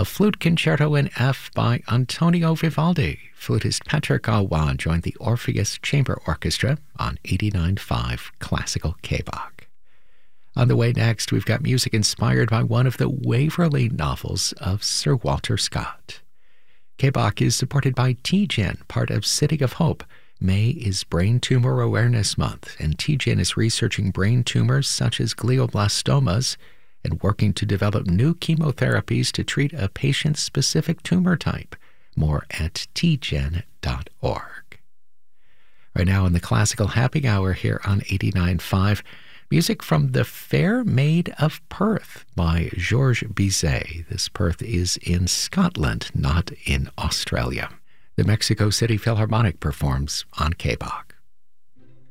A flute concerto in F by Antonio Vivaldi. Flutist Patrick Awa joined the Orpheus Chamber Orchestra on 89.5 Classical K-Bach. On the way next, we've got music inspired by one of the Waverley novels of Sir Walter Scott. K-Bach is supported by TGen, part of City of Hope. May is Brain Tumor Awareness Month, and TGen is researching brain tumors such as glioblastomas and working to develop new chemotherapies to treat a patient-specific tumor type. More at tgen.org. Right now in the Classical Happy Hour here on 89.5, music from The Fair Maid of Perth by Georges Bizet. This Perth is in Scotland, not in Australia. The Mexico City Philharmonic performs on K-Bach.